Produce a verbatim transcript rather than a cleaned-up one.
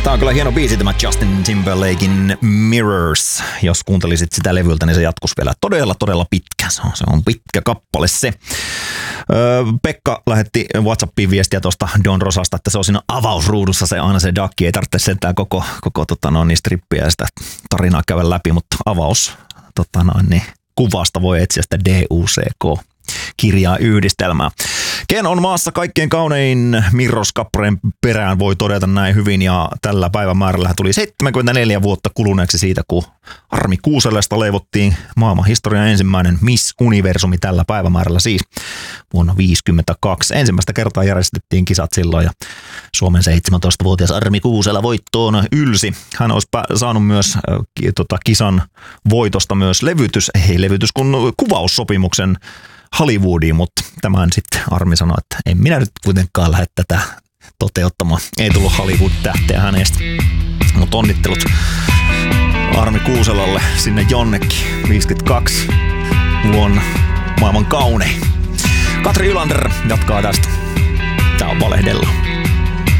Tää on kyllä hieno biisi tämä Justin Timberlakein Mirrors. Jos kuuntelisit sitä levyltä, niin se jatkus vielä todella, todella pitkä. Se on, se on pitkä kappale se. Öö, Pekka lähetti WhatsAppiin viestiä tuosta Don Rosasta, että se on siinä avausruudussa se aina se dakki. Ei tarvitse sentään koko, koko tota noin, niin strippiä ja sitä tarinaa käydä läpi, mutta avaus tota noin, niin kuvasta voi etsiä sitä D U C K-kirjaa yhdistelmää. Ken on maassa kaikkein kaunein Mirrors kappaleen perään, voi todeta näin hyvin, ja tällä päivämäärällä tuli seitsemänkymmentäneljä vuotta kuluneeksi siitä, kun Armi Kuuselasta leivottiin maailman historian ensimmäinen Miss Universumi tällä päivämäärällä siis vuonna viisikymmentäkaksi. Ensimmäistä kertaa järjestettiin kisat silloin, ja Suomen seitsemäntoistavuotias Armi Kuusela voittoon ylsi. Hän olisi saanut myös äh, tota, kisan voitosta myös levytys, ei levytys, kun kuvaussopimuksen Hollywoodiin, mutta tämän sitten Armi sanoi, että en minä nyt kuitenkaan lähde tätä toteuttamaan. Ei tullut Hollywood-tähteä hänestä, mutta onnittelut Armi Kuuselalle sinne jonnekin. viisikymmentäkaksi vuonna maailman kaunein. Katri Ylander jatkaa tästä. Tää on Valehdella.